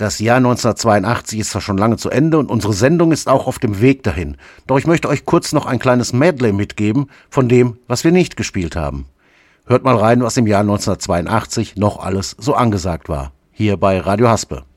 Das Jahr 1982 ist zwar schon lange zu Ende und unsere Sendung ist auch auf dem Weg dahin. Doch ich möchte euch kurz noch ein kleines Medley mitgeben von dem, was wir nicht gespielt haben. Hört mal rein, was im Jahr 1982 noch alles so angesagt war. Hier bei Radio Haspe.